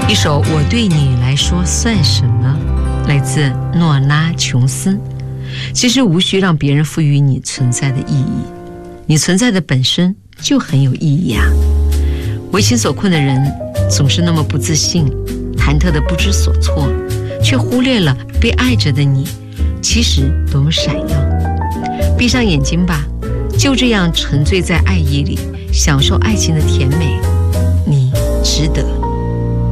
一首《我对你来说算什么》来自诺拉·琼斯。其实无需让别人赋予你存在的意义，你存在的本身就很有意义啊。为情所困的人总是那么不自信，忐忑的不知所措，却忽略了被爱着的你其实多么闪耀。闭上眼睛吧，就这样沉醉在爱意里，享受爱情的甜美，你值得。